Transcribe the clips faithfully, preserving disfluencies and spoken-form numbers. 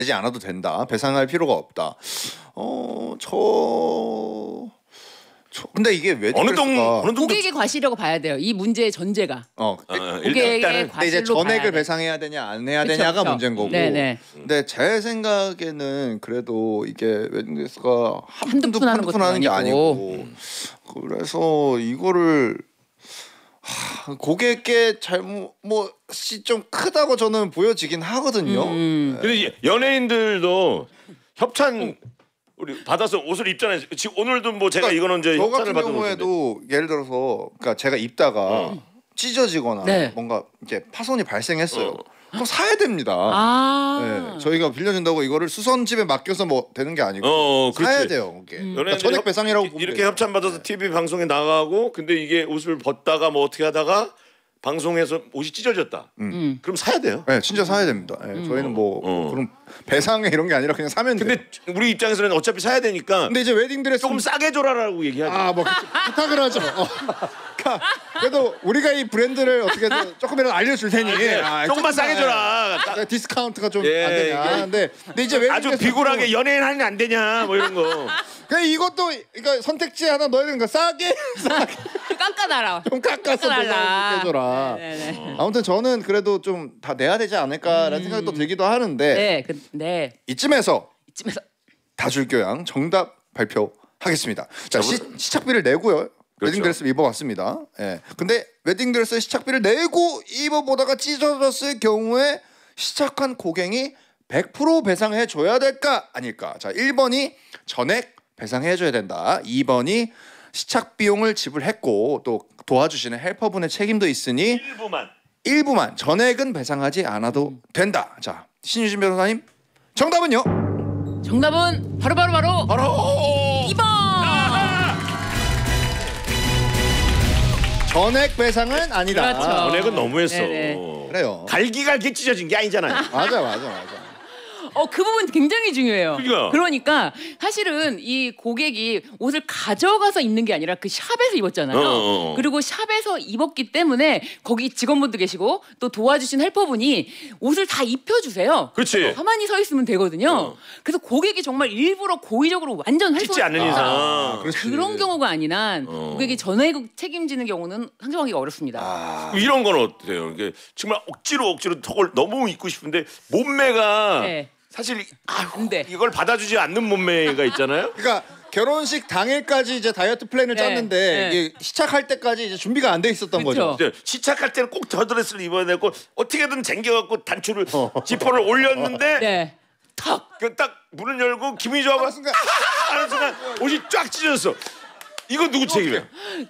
되지 않아도 된다. 배상할 필요가 없다. 어, 저, 저 근데 이게 왜 어느 동 어느 정도 고객의 과실이라고 봐야 돼요. 이 문제의 전제가. 어, 어, 고객의 일단은 근데 이제 과실로 전액을 봐야 돼. 배상해야 되냐 안 해야 그쵸, 되냐가 그쵸. 문제인 거고. 네네. 근데 제 생각에는 그래도 이게 웨딩드레스가 한두 한두 푼 하는 한두 것도 푼 하는 게 아니고. 아니고. 그래서 이거를 하, 고객의 잘못이 좀 크다고 저는 보여지긴 하거든요. 음. 근데 이제 연예인들도 협찬 우리 받아서 옷을 입잖아요. 지금 오늘도 뭐 제가 그러니까 이거는 이제 저 협찬을 같은 받은 옷인데. 경우에도 예를 들어서 그러니까 제가 입다가 어. 찢어지거나 네. 뭔가 이렇게 파손이 발생했어요. 어. 그럼 사야 됩니다. 아. 네, 저희가 빌려준다고 이거를 수선집에 맡겨서 뭐 되는 게 아니고 어, 그렇지. 사야 돼요. 그게 음. 그러니까 전액 배상이라고 보면 이렇게 돼요. 협찬 받아서 티비 방송에 나가고 근데 이게 옷을 벗다가 뭐 어떻게 하다가 방송에서 옷이 찢어졌다. 음. 그럼 사야 돼요. 네, 진짜 사야 됩니다. 네, 저희는 뭐 어. 그런 배상에 이런 게 아니라 그냥 사면 돼요. 근데 우리 입장에서는 어차피 사야 되니까 근데 이제 웨딩드레스 조금 싸게 줘라라고 얘기하죠. 아뭐 부탁을 하죠. 어. 그러니까 그래도 우리가 이 브랜드를 어떻게든 조금이라도 알려줄 테니 아, 조금만 싸게 줘라. 아, 디스카운트가 좀 안 예, 되냐. 이게 근데, 근데 이제 아주 웨딩드레스 비굴하게 연예인 하는 안 되냐 뭐 이런 거. 그냥 이것도 그러니까 선택지 하나 넣어야 되는 거 싸게 싸게 깎아달라. 좀 깎아서 깎아달라. 해줘라. 네네. 아무튼 저는 그래도 좀 다 내야 되지 않을까라는 음. 생각도 들기도 하는데 네, 그, 네. 이쯤에서 이쯤에서 다줄교양 정답 발표하겠습니다. 자 시, 시착비를 내고요. 그렇죠. 웨딩드레스 입어봤습니다. 예. 근데 웨딩드레스 시착비를 내고 입어보다가 찢어졌을 경우에 시착한 고객이 백 퍼센트 배상해 줘야 될까 아닐까? 자 일 번이 전액 배상해 줘야 된다. 이 번이 시착 비용을 지불했고 또 도와주시는 헬퍼분의 책임도 있으니 일부만. 일부만 전액은 배상하지 않아도 된다. 자 신유진 변호사님 정답은요? 정답은 바로 바로 바로 바로 이 번. 전액 배상은 아니다. 그렇죠. 전액은 너무했어. 네네. 그래요. 갈기갈기 찢어진 게 아니잖아요. 맞아 맞아 맞아. 어, 그 부분 굉장히 중요해요. 그러니까. 그러니까 사실은 이 고객이 옷을 가져가서 입는 게 아니라 그 샵에서 입었잖아요. 어, 어, 어. 그리고 샵에서 입었기 때문에 거기 직원분도 계시고 또 도와주신 헬퍼분이 옷을 다 입혀주세요. 그렇지. 가만히 서 있으면 되거든요. 어. 그래서 고객이 정말 일부러 고의적으로 완전 찢지 훼손을 않는 했다. 이상. 그렇지. 그런 경우가 아닌 한 어. 고객이 전액 책임지는 경우는 상정하기가 어렵습니다. 아, 이런 건 어때요? 이게 정말 억지로 억지로 턱을 너무 입고 싶은데 몸매가 네. 사실 아유, 근데. 이걸 받아주지 않는 몸매가 있잖아요. 그러니까 결혼식 당일까지 이제 다이어트 플랜을 네, 짰는데 네. 이게 시작할 때까지 이제 준비가 안 돼 있었던 그쵸. 거죠. 이제 시착할 때는 꼭 저 드레스를 입어야 되고 어떻게든 쟁겨갖고 단추를 어. 지퍼를 올렸는데 네. 탁! 그 딱 문을 열고 기분이 좋아가 하는 순간 하는 순간 옷이 쫙 찢어졌어. 이거 누구 책임이야?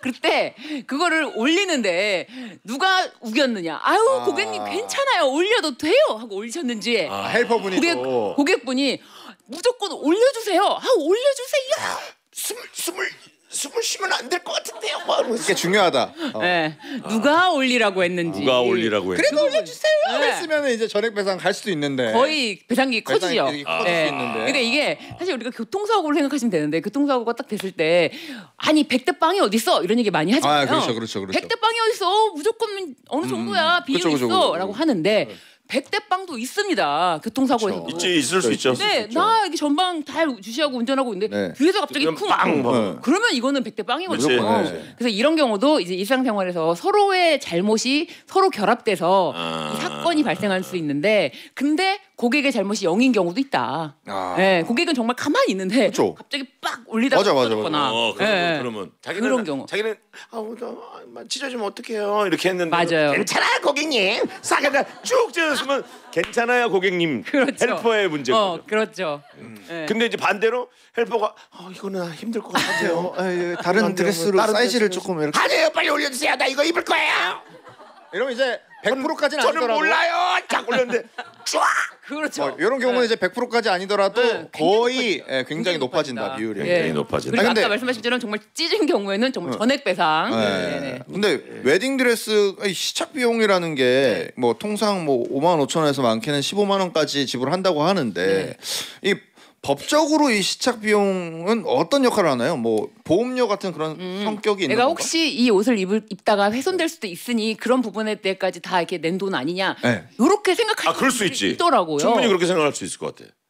그때 그거를 올리는데 누가 우겼느냐? 아유 아. 고객님 괜찮아요 올려도 돼요 하고 올리셨는지 아, 헬퍼분이 고객 또 고객분이 무조건 올려주세요. 아 올려주세요. 숨을 숨을 숨을 쉬면 안 될 것 같은데요. 뭐 이러면서. 이게 중요하다. 어. 네. 누가 올리라고 했는지. 누가 올리라고 했? 그래도 올려주세요. 네. 했으면 이제 전액 배상 갈 수도 있는데 거의 배상이 커지죠. 배상이 커질 수 있는데. 그러니까 이게 사실 우리가 교통사고를 생각하시면 되는데 교통사고가 딱 됐을 때 아니 백대 빵이 어디 있어 이런 얘기 많이 하잖아요. 아, 그렇죠, 그렇죠, 그렇죠. 백대 빵이 어디 있어? 무조건 어느 정도야 음, 비율이 그렇죠, 그렇죠, 있어라고 그렇죠. 하는데 백대 빵도 있습니다. 교통사고에서. 그렇죠. 있지 있을 수 있죠. 네, 나 이게 전방 다 주시하고 운전하고 있는데 네. 뒤에서 갑자기 그럼 쿵 빵! 뭐. 네. 그러면 이거는 백대 빵이거든요. 그렇지. 어. 네. 그래서 이런 경우도 이제 일상생활에서 서로의 잘못이 서로 결합돼서 아. 이 사건이 발생할 수 있는데 근데 고객의 잘못이 영인 경우도 있다. 아. 네, 고객은 정말 가만히 있는데 그쵸. 갑자기 빡 올리다가 맞아, 맞아, 떨어졌거나. 어, 그러면, 네. 그러면 자기는 그런 경우. 자기는 아우 나 찢어지면 어떡해요 이렇게 했는데 맞아요. 괜찮아요 고객님 싸게 쭉 찢어졌으면 괜찮아요 고객님 그렇죠. 헬퍼의 문제인 어, 거죠. 그렇죠. 네. 근데 이제 반대로 헬퍼가 아 이거는 힘들 것 같아요. 아, 예, 다른 드레스로 다른 사이즈를 드레스로. 조금 이렇게 아니에요 빨리 올려주세요 나 이거 입을 거예요. 이러면 이제 백 퍼센트까지는 저는 아니더라도 몰라요 쫙 올렸는데 쫙 그렇죠. 어, 이런 경우는 네. 이제 백 퍼센트까지 아니더라도 네, 거의 굉장히 예, 굉장히 높아진다 높아진다. 비율이. 예. 굉장히 높아진다. 그리고 아, 근데- 아까 말씀하신 것처럼 정말 찢은 경우에는 정말 전액 배상. 네. 네, 네. 근데 웨딩 드레스 시착 비용이라는 게 뭐 통상 뭐 오만 오천 원에서 많게는 십오만 원까지 지불한다고 하는데 네. 이 법적으로 이 시착 비용은 어떤 역할을 하나요? 뭐 보험료 같은 그런 성격이 있는 내가 건가? 혹시 이 옷을 입을, 입다가 훼손될 수도 있으니 그런 부분에 대해까지 다 이렇게 낸 돈 아니냐? 네. 이렇게 생각하시는 아 그럴 수 분들이 있지. 있더라고요. 충분히 그렇게 생각할 수 있을 것 같아.